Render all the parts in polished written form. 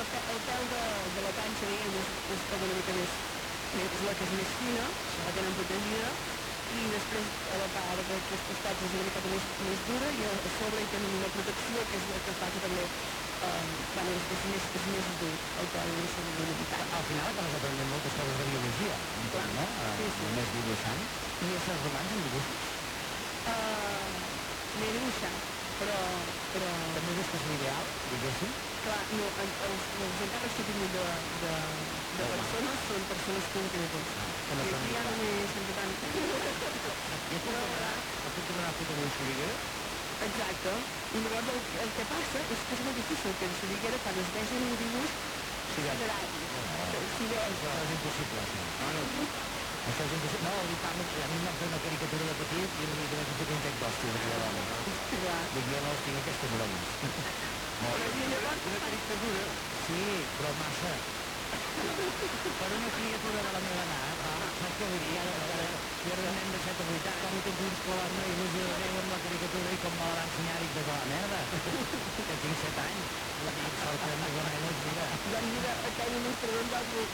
el peu de la panxa, diguem, és com una mica més... És la que és més fina, la tenen protegida, i després a la part d'aquests costats és una mica més dura, i a sobre hi tenen una protecció que és la que fa que també és més dur el peu de solubilitat. Al final acabes aprenent moltes coses de biologia, entenc, no? Sí. Només dibuixant. I éssers humans en dibuixos? M'he dibuixat, però... També és que és l'ideal, diguéssim? Clar, no, els encàrrecs que tinc de persones són persones concretes. Que no I són aquí ja no m'he sentit tant. I et puc demanar foto d'un xuriguera? Exacte. I llavors el que passa és que és molt difícil que el xuriguera, quan es vegi en un dibuix, s'agradi. Si veus... Això és impossible, això. Això és impossible. No, a mi em van fer una caricatura de petit i una mica de fet un tec d'hòstia d'aquella dona. Clar. Dic, jo no tinc aquestes bromes. Però i llavors... Una caricatura? Sí, però massa. Per una criatura de la meva edat, saps què vull dir? Jo era un nen de 7 o 8 anys, com tens un escolar una il·lusió de Déu amb la caricatura i com me la va ensenyar, dic, de la merda, que tinc 7 anys. Vull dir, sorprèn més o menys, mira. Doncs mira, aquell il·lustrador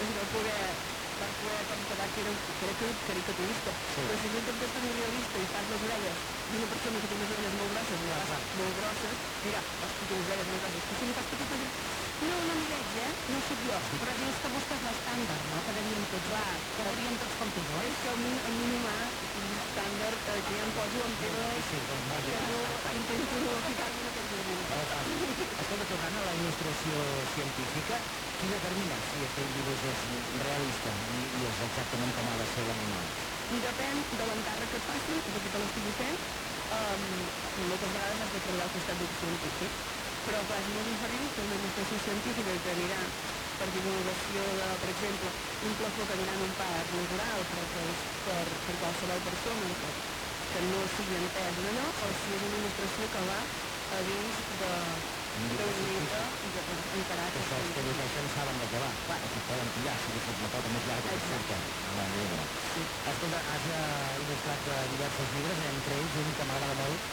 va poder constatar que era caricaturista. Però si no intentes tenir realista i fas les orelles d'una persona que té unes orelles molt grosses i les fas molt grosses, mira, vas que té unes orelles molt grosses, que si li fas petites... No m'hi veig, no sóc jo. Però dius que busques l'estàndard, no? Quedarien tots, quedarien tots com tu vols. És que el mínim estàndard que ja em poso amb temes que no intento ficar-me en aquest moment. Escolta, tornant a la il·lustració científica, qui determina si aquell dibuix és realista i és exactament com ha de ser l'animal? I depèn de l'encàrrec que et facin, de qui te l'estigui fent, moltes vegades has de treballar al costat del científic. Però clar, és molt diferent que una il·lustració científica que anirà per divulgació de, per exemple, un plafó que anirà en un parc natural, però que és per qualsevol persona que no sigui entès en allò, o si és una il·lustració que va a dins d'un llibre encarat. Això els que llegeixen saben de què va. Clar, aquí poden pillar, si li fot la pota més llarga que cerca. Escolta, has il·lustrat diversos llibres, entre ells un que m'agrada molt,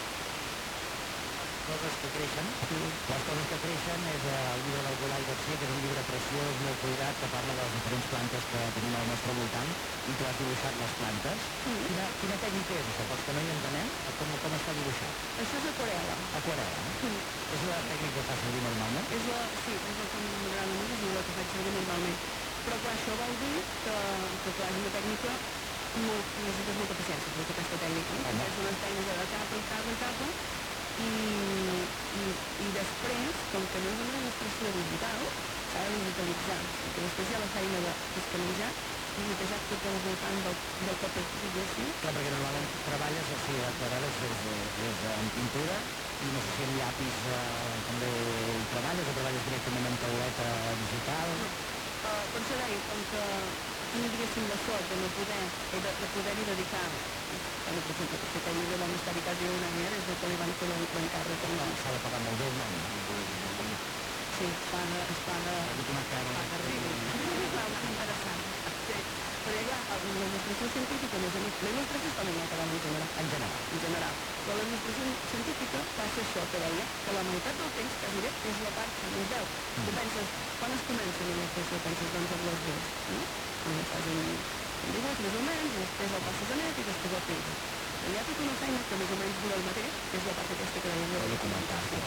Coses que creixen. Les coses que creixen és el llibre del Golai Garcia, que és un llibre preciós, molt cuidat, que parla de les diferents plantes que tenim al nostre voltant, i tu has dibuixat les plantes. Quina tècnica és això? Pels que no hi entenem, com està dibuixat? Això és aquarel·la. Aquarel·la, no? És la tècnica que fa servir normalment? Sí, és la que m'agrada molt, és la que faig servir normalment. Però clar, això vol dir que clar, és una tècnica necessites molta paciència per aquesta tècnica. És una tècnica de capa i capa i capa, i després, com que no és una il·lustració digital, s'ha de digitalitzar, perquè després hi ha la feina de fiscalitzar i netejar tot el voltant del paper, diguéssim. Clar, perquè normalment treballes, o sigui, aquarel·les és en pintura, i no sé si amb llapis també hi treballes, o treballes directament amb tauleta digital. Per això deia, com que tinc, diguéssim, la sort de poder-hi dedicar, per exemple, que aquest llibre vam estar-hi quasi un any, des que li van fer l'encàrrec. S'ha de pagar molt bé, no? Sí, es paga ridícul. És interessant. Sí, però ja, la il·lustració científica, a més a més, la il·lustració és com una acabada en general. Però la il·lustració científica passa això que deia, que la meitat del temps, quasi bé, és la part que no es veu. Tu penses, quan es comença la il·lustració? Penses, doncs, amb les dues, no? Quan fas un dibuix, més o menys, després el passes a net i després el pintes. Hi ha tota una feina que més o menys dura el mateix, que és la part aquesta que deia de documentació.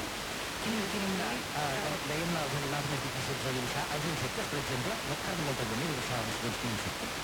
Dèiem els animals més difícils de dibuixar. Els insectes, per exemple, no t'agrada molt de mi dibuixar els insectes?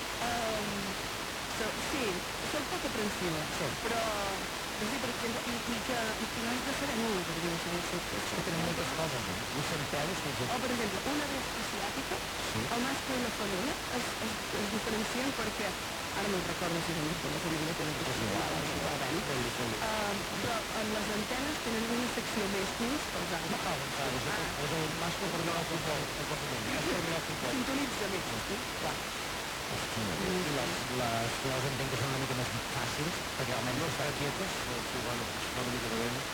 Sí, soc poc aprensiva, però... Sí, per exemple, i que no has de saber molt per dibuixar insectes. Que tenen moltes coses, no? I són peus, per exemple. O, per exemple, una vespa asiàtica, el mascle i la femella es diferencien perquè, ara no recordo si són la femella que és igual, però en les antenes tenen una secció més dins pels arbres. És el mascle per donar futbol. Sintonitza més, clar. I les flors entenc que són una mica més fàcils, perquè almenys no estan quietes. Sí, bueno, una mica de vent.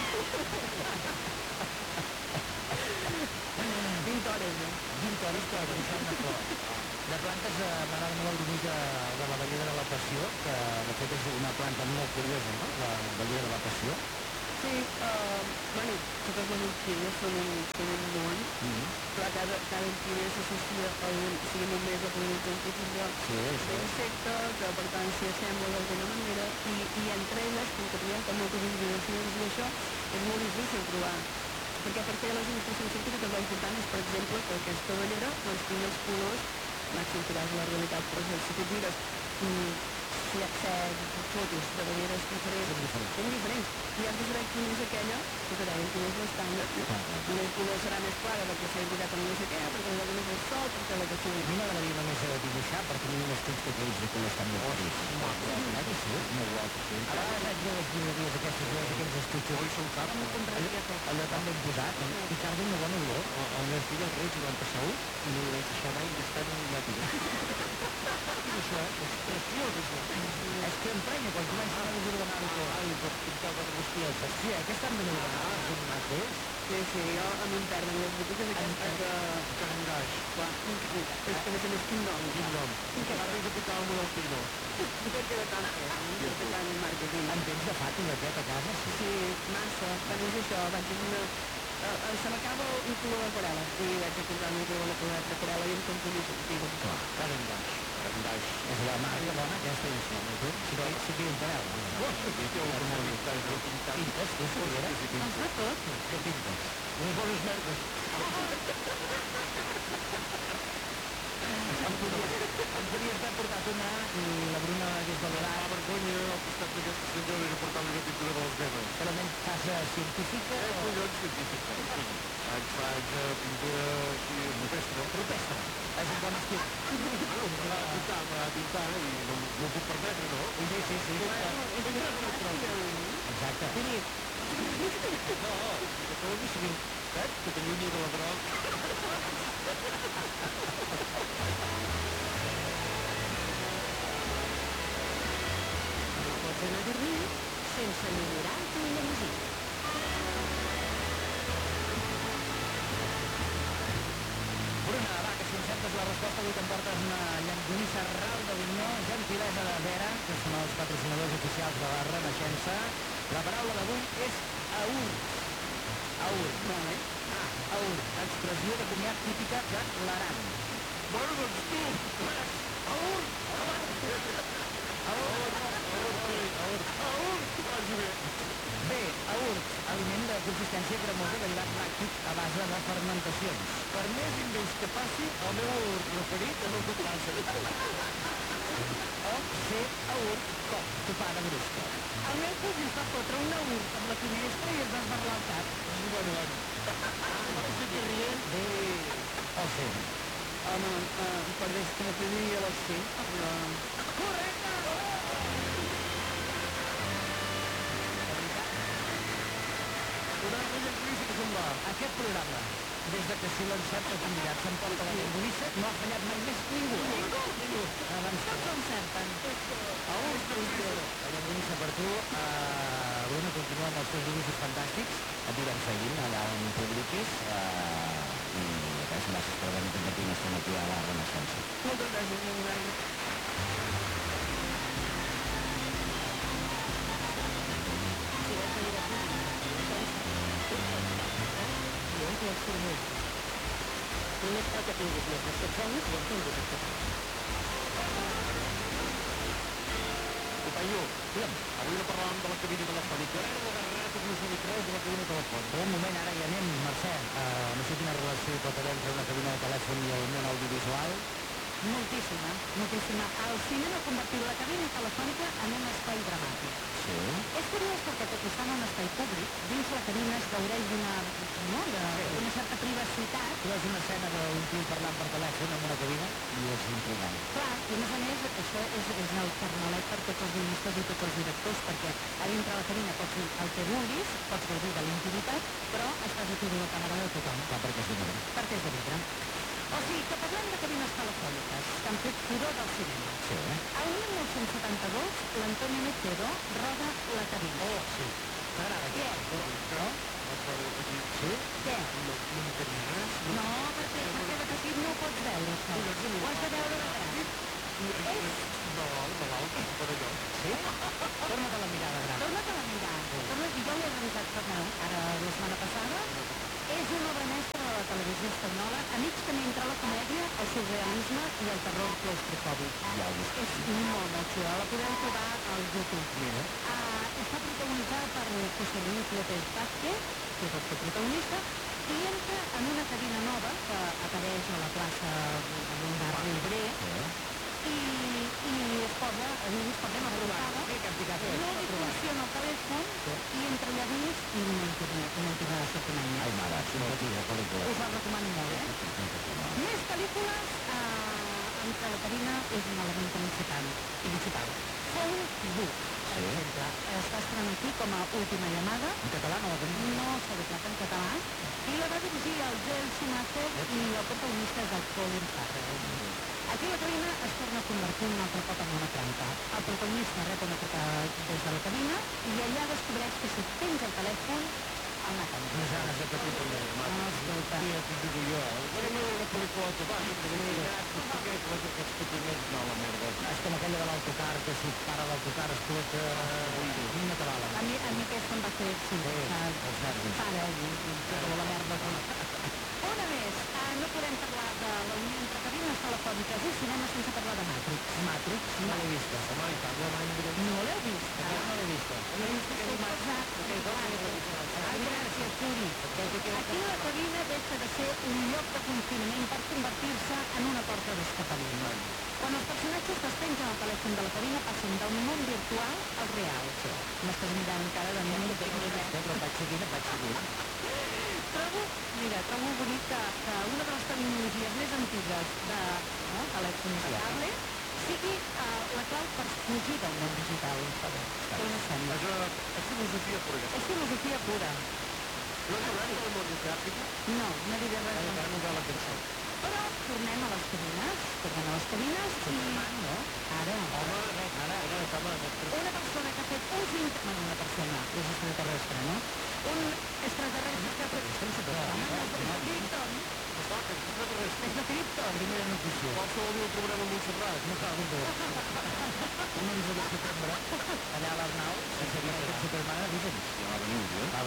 20 hores, 20 hores per dibuixar una flor. De plantes m'agrada molt el dibuix de la Vallera de la Passió, que de fet és una planta molt curiosa, no? La Vallera de la Passió. Sí, bueno, totes les orquídees són un món, clar, cada orquídea s'associa a un, sigui només a productes artificials d'insectes, que per tant s'hi assembla d'alguna manera, i entre elles, com que trobem que moltes hibridacions i això, és molt difícil trobar. Perquè per fer les il·lustracions científiques l'important és, per exemple, que aquesta ballera doncs, tingui els colors màxim que és la realitat, però si tu mires si et fotos de banyeres diferents, són diferents. I has de saber quina és aquella, que deien, quina és l'estàndard. Una color serà més clara perquè s'ha hibridat amb no sé què, perquè la més el sol, perquè la que sigui. A mi m'agradaria només dibuixar per tenir unes temps que aquells de colors tan molt petits. Molt guai, que sí? Molt guai, que sí. A vegades vaig a les llibreries aquestes, aquells estutxos. Oi, són cap. Allò tan ben posat, i carda una bona olor. El meu fill, el Reig, l'any passat, i no l'he deixat mai d'estar en la tira. I això, és preciós, això. És que emprenya, quan comença a desordenar el cor. Ai, pot pintar per besties. Hòstia, aquesta han desordenar, és un mateix. Sí, jo a mi em perden les botigues aquestes de... Carangaix. Clar, és que a més a més quin nom. Quin nom. Que ara has de picar el model Pino. Perquè de tant fer, de tant màrqueting. En tens de fàtul aquest a casa? Sí, massa. Bueno, és això, vaig dir una... se m'acaba un color d'aquarel·la i vaig a comprar un color d'aquarel·la i em compro un sortigo. Clar, carangaix. Carangaix. És la marca bona, aquesta és la motor. Si no, sí que hi aquarel·la. Sí, té un comunitat de pintar. Pintes, tu, Foguera? Em fa tot. Què pintes? Unes bones merdes. Em podries haver portat una i la Bruna hagués valorat. La vergonya al costat d'aquesta senyora era portar-li la pintura de les venes. Que almenys fas científica o... collons científica. Faig pintura així rupestre. Rupestre. És un bon estil. Va pintar i no ho puc permetre, no? Sí. Exacte. No, que tu ho sigui que t'allunyi de la droga. Pots anar a dormir sense millorar el teu llegir. Bruna, va, que si encertes la resposta avui t'emportes una llonganissa ral de Vinyó, gentilesa de Vera, que són els patrocinadors oficials de la Renaixença. La paraula d'avui és aur. Aur. Vale. Aur, expressió de comiat típica de l'Aran. Bueno, doncs tu, aur! Bé, aur, aliment de consistència cremosa derivat làctic a base de fermentacions. Per més invents que passi, el meu aur preferit és el que passa. O ser aur com topada brusca. El meu cosí es va fotre un aur amb la finestra i es va esbarlar el cap. Bueno. Sí que rient. Bé, o ser. Home, per descriure jo la sé, però... Correcte! Una llonganissa que se'n va. Aquest programa, des de que si l'encerta el convidat s'emporta la llonganissa, no ha fallat mai més ningú. Ningú. Abans Tots ho encerten. la llonganissa per tu. Bruna, continua amb els teus dibuixos fantàstics. Et direm seguint allà on publiquis. I res, gràcies per haver-me compartit una estona aquí a la Renaixença. Moltes gràcies, Eugeni. Només cal que tinguis més de 16 anys i en tinguis el teu. Compañó, avui no parlàvem de la cabina telefònica. Ara de ràpid no són res de la cabina telefònica. Un moment, ara hi anem, Mercè. No sé quina relació hi pot haver entre una cabina de telèfon i el món audiovisual. Moltíssima. El cinema ha convertit la cabina telefònica en un espai dramàtic. Sí? És curiós perquè tot i estar en un espai públic, dins la cabina es gaudeix d'una certa privacitat. Tu veus una escena d'un tio parlant per telèfon en una cabina i és intrigant. Clar, i a més, això és el carnalet per tots els guionistes i tots els directors, perquè a dintre la cabina pots dir el que vulguis, pots gaudir de l'intimitat, però estàs aquí a la càmera de tothom. Clar, perquè és de vidre. Perquè és de vidre. O sigui, que parlem de cabines telefòniques, que han fet furor del cinema. Sí, El 1972, l'Antonio Mechero roda La cabina. Oh, sí. T'agrada Què? No? Sí? Què? No m'interessa res. No, perquè de petit no ho pots veure, això. Ho has de veure de gran. No val, per allò. Sí? Torna't a la mirada gran. Torna't a la mirar. I jo l'he revisat per nou, ara la setmana passada. És una obra mestra de la televisió espanyola, a mig camí entre la comèdia, el surrealisme i el terror claustrofòbic. És molt xula, la podeu trobar al YouTube. Mira. Està protagonitzada per José Luis López Vázquez, que és el seu protagonista, i entra en una cabina nova que apareix a la plaça d'un barri obrer i es posa a dins, parlem a portada, Sí, que hem ficat no li funciona el telèfon i entra allà dins i no en torna a sortir mai més. Ai, mare, simpatia, pel·lícula. Us el recomano molt, Més pel·lícules en què la cabina és un element principal. Phone Book, per exemple, està estrenant aquí com a última llamada. En català no la tenim. No s'ha doblat en català. I la va dirigir el Joel Schumacher i el protagonista és el Colin Farrell. Aquí la cabina es torna a convertir un altre cop en una trampa. El protagonista rep una truca des de la cabina i allà descobreix que si penja el telèfon el maten. Unes ganes de patir també. Escolta. Sí, t'ho dic jo. Volem una pel·lícula de va, aquests patinets, no, la merda. És com aquella de l'autocar, que si para l'autocar es col·loca... No te valen. A mi aquesta em va fer... Sí, els nervis. para i la merda. Una més. No podem parlar de la unió entre cabines telefòniques i cinema sense parlar de Matrix. Matrix, no l'he vista. Home, i tant, mai no diré. No l'heu vist? Jo no l'he vista. No l'he vist que gràcies, Turi. Aquí la cabina deixa de ser un lloc de confinament per convertir-se en una porta d'escapament. Quan els personatges despengen el telèfon de la cabina passen del món virtual al real. M'estàs mirant encara de mi. Però vaig seguint. Trobo bonic que una de les tecnologies més antigues de telèfon de cable sigui la clau per fugir del món digital. Què us sembla? És filosofia pura. És filosofia pura. No parlem del món gràfic? No diré res. Encara no cal la cançó. Però tornem a les cabines i... no? Ara. Home, Una persona que ha fet una persona, és extraterrestre, no? Un extraterrestre que ha fet... És de Krypton. primera notícia. Qualsevol dia ho trobarem a Montserrat. No cal, un 11 de setembre, allà a l'Arnau, sense dir que Superman avisen. Ja va venir,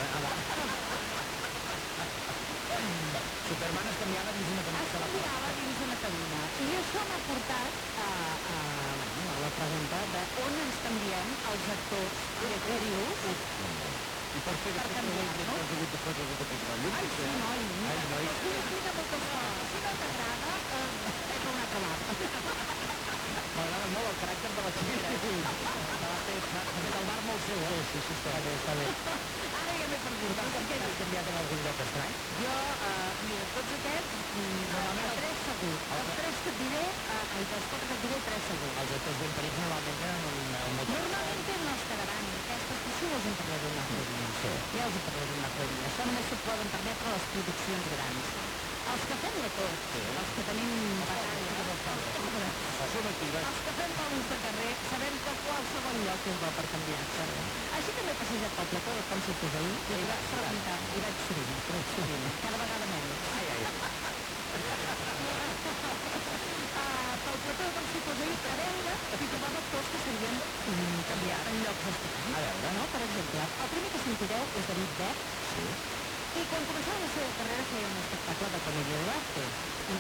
Superman es canviava dins una Canviava dins una cabina. I això m'ha portat a la pregunta de on ens canviem els actors i actrius I per fer per canviar-nos. has hagut de fer tot aquest rotllo? Ai, sí, noi. Explica moltes coses. Si no t'agrada, és un altre bar. M'agrada molt el caràcter de la xiqueta. Ha fet el bar molt seu, Sí, està bé. Ara ja m'he perdut. Per què t'has canviat en algun lloc estrany? Jo, mira, tots aquests, normalment 3 segur. Els 3 que et diré, els 4 que et diré, 3 segur. Els actors ben parits normalment tenen un motor. Normalment no es quedaran. Aquestes piscines en parlaré un altre dia. Ja us en parlaré un altre dia. Això només s'ho poden permetre les produccions grans. Els que fem de tot, els que tenim batalla, els que fem pobles de carrer, sabem que qualsevol lloc és bo per canviar-se. Així també he passejat pel plató de com si fos ahir i vaig preguntar, i vaig sovint, cada vegada menys. Pel plató de com si fos ahir, a veure si trobava actors que s'havien canviat en llocs estranys. A veure, no? Per exemple, el primer que sentireu és David Berg, i quan començava la seva carrera feia un espectacle de comèdia de l'arte.